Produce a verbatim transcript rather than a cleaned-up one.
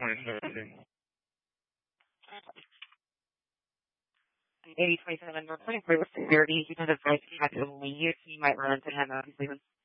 twenty-seven. eighty twenty-seven, we're putting for security. He does advise you have to leave. You might run into him, obviously, when